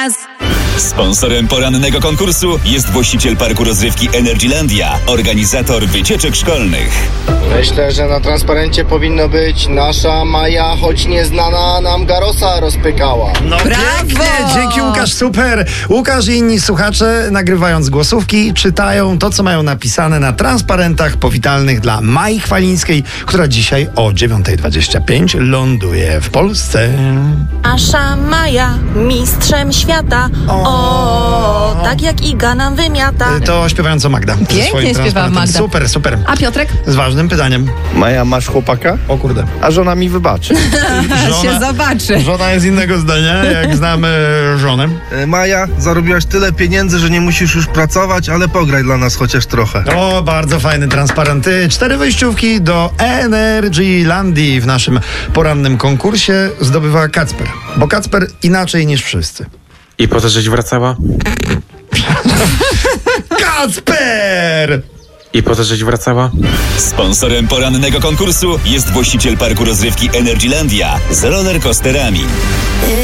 raz. Sponsorem porannego konkursu jest właściciel parku rozrywki Energylandia, organizator wycieczek szkolnych. Myślę, że na transparencie powinno być nasza Maja, choć nieznana nam Garosa rozpykała. No Brawo! pięknie, dzięki Łukasz, super. Łukasz i inni słuchacze, nagrywając głosówki, czytają to, co mają napisane na transparentach powitalnych dla Mai Chwalińskiej, która dzisiaj o 9:25 ląduje w Polsce. Nasza Maja, mistrzem świata. O, tak jak Iga nam wymiata. To śpiewająca Magda. ze Pięknie swoim śpiewa transparentem. Magda. Super, super. A Piotrek? Z ważnym pytaniem. Maja, masz chłopaka? O kurde. A żona mi wybaczy. Się zobaczy. Żona jest innego zdania, jak znamy żonę. Maja, zarobiłaś tyle pieniędzy, że nie musisz już pracować, ale pograj dla nas chociaż trochę. O, bardzo fajny transparent. 4 wejściówki do Energylandii w naszym porannym konkursie zdobywa Kacper. Bo Kacper inaczej niż wszyscy. I po to, żeś wracała? Kacper! I po to, żeś wracała? Sponsorem porannego konkursu jest właściciel parku rozrywki Energylandia z rollercoasterami.